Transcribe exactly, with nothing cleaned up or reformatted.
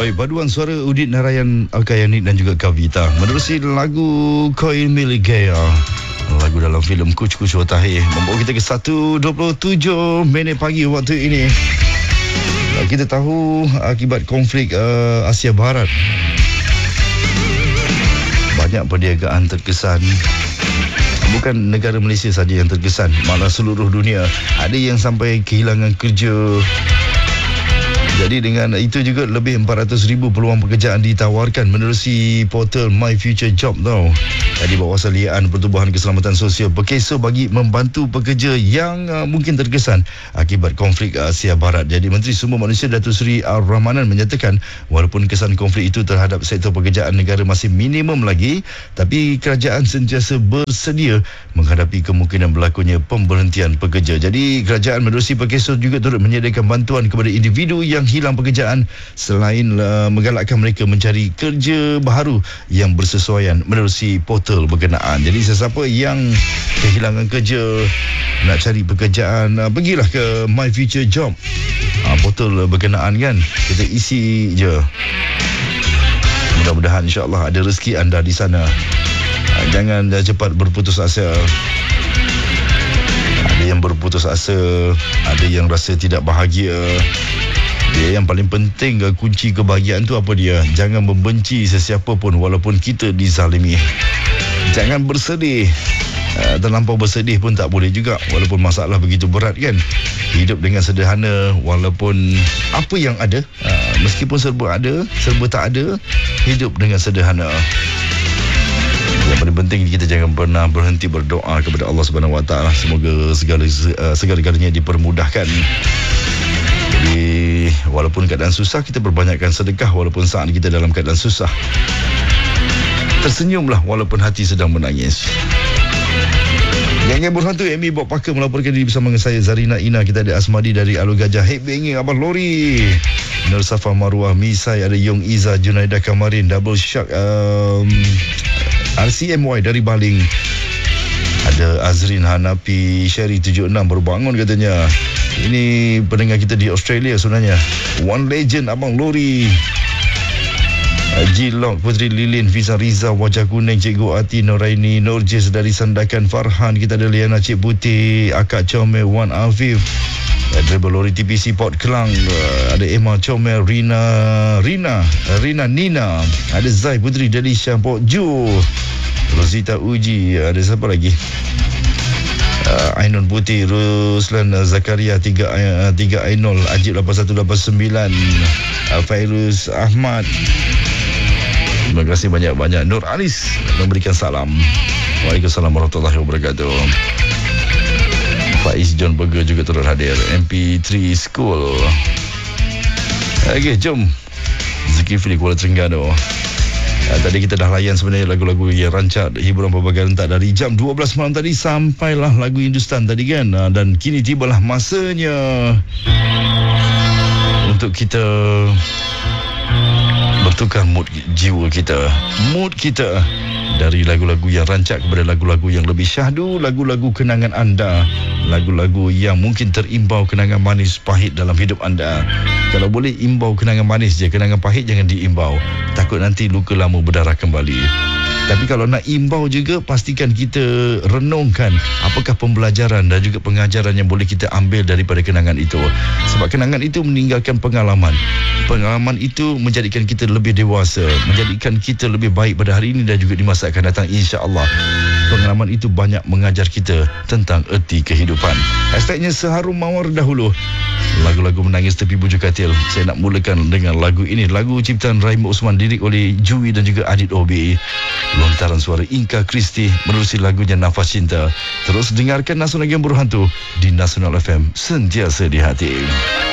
Boy, paduan suara Udit Narayan, Alkayani dan juga Kavita menerusi lagu Koi Milik Gaya, lagu dalam filem Kuch Kuch Watahe, membawa kita ke satu dua puluh tujuh minit pagi waktu ini. Kita tahu akibat konflik uh, Asia Barat, banyak perniagaan terkesan. Bukan negara Malaysia saja yang terkesan, malah seluruh dunia. Ada yang sampai kehilangan kerja. Jadi dengan itu juga lebih empat ratus ribu peluang pekerjaan ditawarkan menerusi portal My Future Job tau. Jadi bawah liaan Pertubuhan Keselamatan Sosial Perkeso bagi membantu pekerja yang uh, mungkin terkesan akibat konflik Asia Barat. Jadi Menteri Sumber Manusia Datuk Seri Ar-Rahmanan menyatakan walaupun kesan konflik itu terhadap sektor pekerjaan negara masih minimum lagi, tapi kerajaan sentiasa bersedia menghadapi kemungkinan berlakunya pemberhentian pekerja. Jadi kerajaan menerusi Perkeso juga turut menyediakan bantuan kepada individu yang hilang pekerjaan selain uh, menggalakkan mereka mencari kerja baru yang bersesuaian menerusi portal berkenaan. Jadi sesiapa yang kehilangan kerja, nak cari pekerjaan, uh, pergilah ke My Future Job, uh, portal berkenaan kan. Kita isi je. Mudah-mudahan insya-Allah ada rezeki anda di sana. Uh, jangan uh, cepat berputus asa. Ada yang berputus asa, ada yang rasa tidak bahagia. Dia yang paling penting, kunci kebahagiaan tu apa dia? Jangan membenci sesiapa pun walaupun kita dizalimi. Jangan bersedih. Uh, terlampau bersedih pun tak boleh juga walaupun masalah begitu berat kan. Hidup dengan sederhana walaupun apa yang ada, uh, meskipun serba ada, serba tak ada, hidup dengan sederhana. Yang paling penting kita jangan pernah berhenti berdoa kepada Allah Subhanahu Wa Taala, semoga segala uh, segala-galanya dipermudahkan. Jadi walaupun keadaan susah, kita perbanyakkan sedekah walaupun saat kita dalam keadaan susah. Tersenyumlah walaupun hati sedang menangis. Geng-geng Berhantu, Amy Bob Parker melaporkan diri bersama dengan saya, Zarina Ina. Kita ada Asmadi dari Alur Gajah, Headbanging Abang Lori, Nur Safa Marwah, Misai, ada Yong Iza, Junaida Kamarin, Double Shark, um, R C M Y dari Baling. Ada Azrin Hanapi, Sherry tujuh enam baru bangun katanya. Ini pendengar kita di Australia sebenarnya. One Legend Abang Lori, G-Lock, Putri Lilin, Fiza Riza, Wajah Kuning, Cikgu Ati, Noraini, Nurjis dari Sandakan, Farhan. Kita ada Liana Cik Putih, Akak Comel, Wan Afif, Driver Lori T P C Port Kelang, ada Emma Comel, Rina Rina Rina Nina, ada Zai Putri Delisha Port Ju, Rosita Uji, ada siapa lagi? Uh, Ainul Putih, Ruslan Zakaria tiga Ainul, Ajib lapan satu lapan sembilan, uh, Fairuz Ahmad. Terima kasih banyak-banyak. Nur Alis memberikan salam. Waalaikumsalam warahmatullahi wabarakatuh. Faiz John Burger juga turut hadir. M P tiga School. Okey, jom Zulkifli Kuala Terengganu. Uh, tadi kita dah layan sebenarnya lagu-lagu yang rancak hiburan pelbagai rentak dari jam dua belas malam tadi sampailah lagu Hindustan tadi kan. Uh, dan kini tibalah masanya untuk kita bertukar mood jiwa kita, mood kita dari lagu-lagu yang rancak kepada lagu-lagu yang lebih syahdu, lagu-lagu kenangan anda, lagu-lagu yang mungkin terimbau kenangan manis pahit dalam hidup anda. Kalau boleh imbau kenangan manis je, kenangan pahit jangan diimbau, takut nanti luka lama berdarah kembali. Tapi kalau nak imbau juga, pastikan kita renungkan apakah pembelajaran dan juga pengajaran yang boleh kita ambil daripada kenangan itu. Sebab kenangan itu meninggalkan pengalaman. Pengalaman itu menjadikan kita lebih dewasa, menjadikan kita lebih baik pada hari ini dan juga di masa akan datang, insya-Allah. Pengalaman itu banyak mengajar kita tentang erti kehidupan. Hashtagnya Seharum Mawar Dahulu, lagu-lagu menangis tepi bujur katil. Saya nak mulakan dengan lagu ini, lagu ciptaan Rahim Osman, lirik oleh Jui dan juga Adit Obi. Lontaran suara Inka Kristi menerusi lagunya Nafas Cinta. Terus dengarkan Nasional Game Berhantu di Nasional F M, sentiasa di hati.